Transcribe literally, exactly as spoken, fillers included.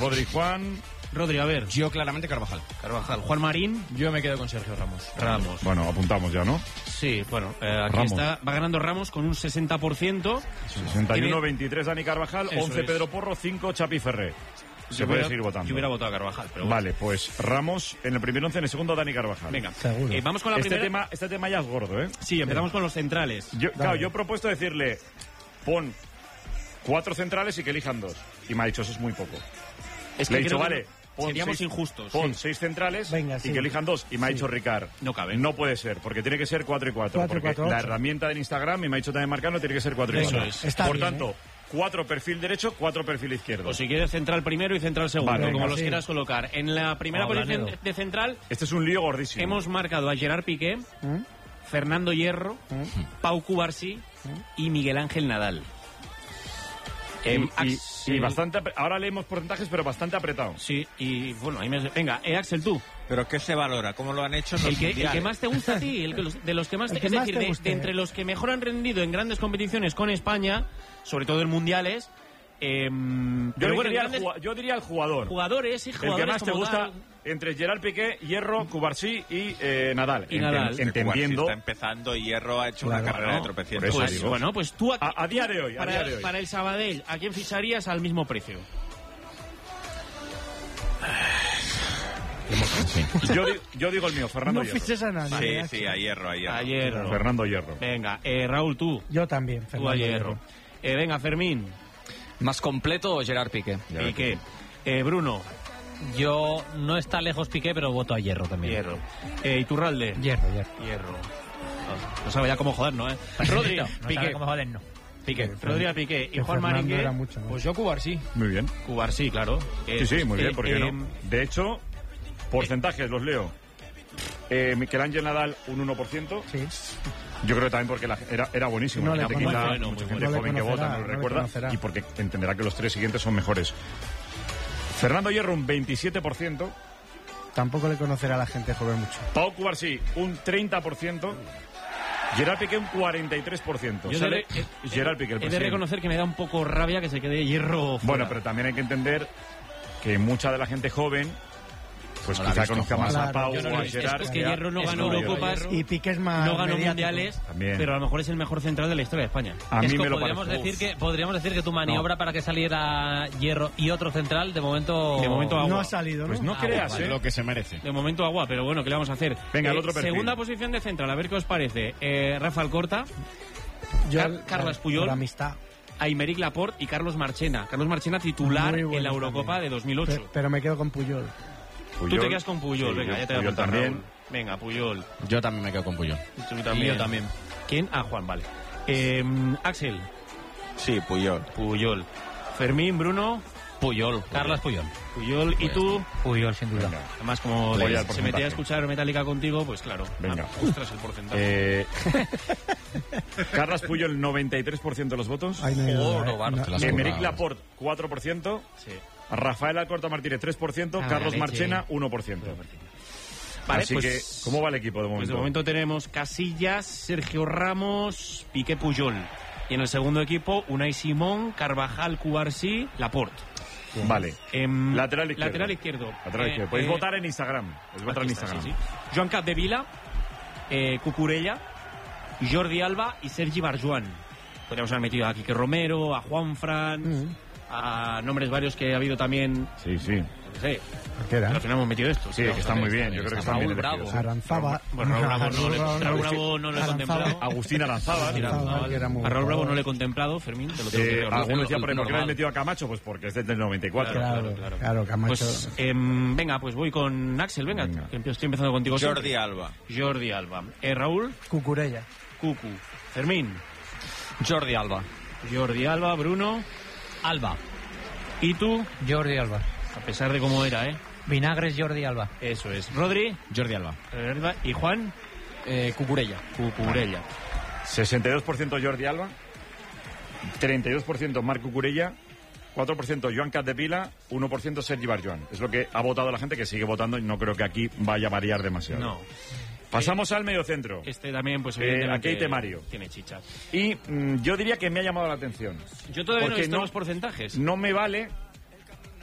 Rodri, Juan... Rodri, a ver. Yo claramente Carvajal. Carvajal. Juan Marín. Yo me quedo con Sergio Ramos. Ramos. Bueno, apuntamos ya, ¿no? Sí, bueno, eh, aquí Ramos. está. Va ganando Ramos con un sesenta por ciento. sesenta y uno veintitrés Dani Carvajal, Eso once es. Pedro Porro, cinco Xavi Ferrer. Se Yo puede hubiera- seguir votando. Yo hubiera votado a Carvajal, pero bueno. Vale, pues Ramos en el primer once, en el segundo Dani Carvajal. Venga, Seguro. Eh, vamos con la Este primera. tema, este tema ya es gordo, ¿eh? Sí, empezamos con los centrales. Yo, claro, yo he propuesto decirle, pon cuatro centrales y que elijan dos. Y me ha dicho, eso es muy poco. Es Le he que dicho, creo que vale, pon seríamos seis- injustos. Pon sí. seis centrales Venga, y sí. que elijan dos. Y me ha Sí. dicho Ricard, No cabe. no puede ser, porque tiene que ser cuatro y cuatro. Cuatro y Porque cuatro, la ocho. herramienta del Instagram, y me ha dicho también Marcano, tiene que ser cuatro y Eso cuatro. es. Está Por bien, tanto, ¿eh? cuatro perfil derecho, cuatro perfil izquierdo. O si quieres central primero y central segundo, Vale, como venga, los sí. quieras colocar. En la primera Oh, posición Blanero. de central Este es un lío gordísimo. hemos marcado a Gerard Piqué, ¿Mm? Fernando Hierro, Pau Cubarsí y Miguel Ángel Nadal. Y, Em, y- Axel- y bastante, apre- ahora leemos porcentajes, pero bastante apretado. Sí, y bueno, ahí me... Venga, eh, Axel, tú. ¿Pero qué se valora? ¿Cómo lo han hecho en los El que, el mundiales? que más te gusta a ti, el que los- de los que más te, El que es más decir, te de, guste. de entre los que mejor han rendido en grandes competiciones con España, sobre todo en mundiales. em, Yo, pero bueno, diría en el grandes jugua- yo diría el jugador. jugadores y El jugadores que más te como gusta tal. entre Gerard Piqué, Hierro, Cubarsí y eh, Nadal. Y Nadal. Cubarsí Entendiendo. está empezando y Hierro ha hecho Claro, una carrera ¿no? de tropecientos. Por eso Pues, digo. bueno, pues tú aquí- A, a día de hoy, a para, día de hoy. para el Sabadell, ¿a quién ficharías al mismo precio? Yo, di- yo digo el mío, Fernando No Hierro. fiches a nadie. Sí, ¿eh? sí, a Hierro, a Hierro. A Hierro. Fernando Hierro. Venga, eh, Raúl, tú. Yo también, Tú Fernando a Hierro. Eh, venga, Fermín. ¿Más completo o Gerard Piqué? ¿Y qué? Eh, Bruno. Yo no está lejos Piqué, pero voto a Hierro también. Hierro. Eh, Iturralde. Hierro, Hierro. Hierro. No, no sabe ya cómo joder, ¿no? Eh? Rodri. No sabe Piqué. cómo joder, no. Piqué. Rodri a Piqué. Y Que Juan Fernando Marín. era mucho más. Pues yo Cubarsí. Muy bien. Cubar, sí, claro. Eh, Sí, sí, muy eh, bien, ¿por qué eh, no? De hecho, porcentajes los leo. Eh, Miguel Ángel Nadal, un uno por ciento. Sí. Yo creo también porque la- era, era buenísimo. No Hay le gente, conoce. quizá, Bueno, mucha muy gente bueno. No le joven que conocerá, vota, no lo no le recuerda. conocerá. Y porque entenderá que los tres siguientes son mejores. Fernando Hierro, un veintisiete por ciento. Tampoco le conocerá a la gente joven mucho. Pau Cubarsí, un treinta por ciento. Gerard Piqué, un cuarenta y tres por ciento. Yo Sale de, eh, Gerard Piqué, el he de presidente. reconocer que me da un poco rabia que se quede Hierro fuera. Bueno, pero también hay que entender que mucha de la gente joven, pues No la ha quizá visto conozca más jugar. a Pau Yo no o lo a he visto. Gerard. Es que a- Hierro no es ganó mayor. Eurocopas. Y Piqué es más No ganó mediático. mundiales, También. pero a lo mejor es el mejor central de la historia de España. A mí Es que me lo podríamos parece. decir que podríamos decir que tu maniobra para que saliera Hierro y otro central de momento De momento agua. No ha salido, ¿no? Pues no Ah, creas, vale, ¿eh? Lo que se merece. De momento agua, pero bueno, ¿qué le vamos a hacer? Venga, el Eh, otro perfil. Segunda posición de central, a ver qué os parece. Eh, Rafael Corta, Yo, Car- Carles Puyol. por amistad. Aymeric Laporte y Carlos Marchena. Carlos Marchena titular Muy en bueno la Eurocopa también. de dos mil ocho. Pero, pero me quedo con Puyol. Tú Puyol. te quedas con Puyol, Sí, venga, yo- ya te voy a Puyol apuntar, también. Raúl. Venga, Puyol. Yo también me quedo con Puyol. Tú también. Yo también. ¿Quién? Ah, Juan, vale. Eh, Axel, Sí, Puyol. Puyol. Fermín, Bruno, Puyol, Carlos Puyol. Puyol. ¿Y tú? Puyol, sin duda. Venga. Además, como Voy al se porcentaje. metía a escuchar Metallica contigo, pues claro. Venga. Ah, ostras, el porcentaje. Eh, Carles Puyol, noventa y tres por ciento de los votos. Ay, no hay Oh, duda, ¿eh? Robar, No- te las Emeric currado. Laporte, cuatro por ciento. Sí. Rafael Alcorta Martínez, tres por ciento. Ah, Carlos leche. Marchena, uno por ciento. Vale, Así pues, que, ¿cómo va el equipo de momento? Pues de momento tenemos Casillas, Sergio Ramos, Piqué, Puyol. Y en el segundo equipo, Unai Simón, Carvajal, Cubarsí, Laporte. Vale. Em, Lateral izquierdo. Lateral izquierdo. Lateral Eh, izquierdo. Podéis eh, votar en Instagram. Podéis votar en aquí está, Instagram. sí, sí. Joan Capdevila, eh, Cucurella, Jordi Alba y Sergi Barjuan. Podríamos haber metido a Quique Romero, a Juanfran, Mm. a nombres varios que ha habido también. Sí, sí. Yo qué sé. ¿Qué era? Al final hemos metido esto. Sí, que están muy bien. Yo creo que están bien Raúl Bravo. elegidos. Aranzaba. Bueno, Raúl Bravo no le- Raúl Raúl Bravo no lo he Aranzaba. contemplado. Agustín Aranzábal. Mira, Aranzábal, que era muy a Raúl buen Bravo no jugador. le he contemplado, Fermín, te lo tengo que Eh, reconocer. algunos decían, ¿por qué normal. le habéis metido a Camacho? Pues porque es del noventa y cuatro. Claro, Claro, claro, claro, Camacho. Pues, em, venga, pues voy con Axel, venga, Venga. que estoy empezando contigo Jordi siempre. Alba. Jordi Alba. Eh, Raúl, Cucurella. Cucu. Fermín, Jordi Alba. Jordi Alba, Bruno. Alba. ¿Y tú? Jordi Alba. A pesar de cómo era, ¿eh? Vinagres Jordi Alba. Eso es. Rodri. Jordi Alba. Alba. Y Juan. Eh, Cucurella. Cucurella. sesenta y dos por ciento Jordi Alba. treinta y dos por ciento Marc Cucurella. cuatro por ciento Joan Capdevila. uno por ciento Sergi Barjuan. Es lo que ha votado la gente, que sigue votando, y no creo que aquí vaya a variar demasiado. No. Pasamos al mediocentro. Este también, pues Eh, evidentemente, aquí hay temario. tiene chicha. Y mm, yo diría que me ha llamado la atención. Yo todavía no he Porque visto no- los porcentajes. No me vale